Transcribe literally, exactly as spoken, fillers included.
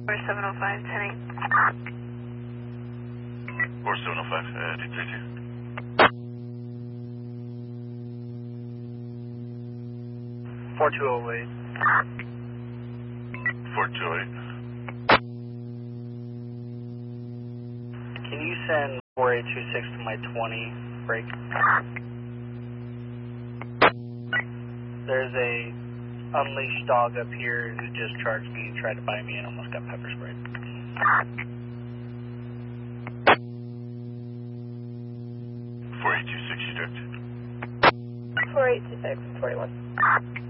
four seven oh five, ten eight. four seven oh five, uh, two three two. four two oh eight. four two oh eight. Can you send four eight two six to my twenty break? There's a unleashed dog up here who just charged me and tried to bite me and almost got pepper sprayed. four eight two six, you direct. four eight two six, forty-one.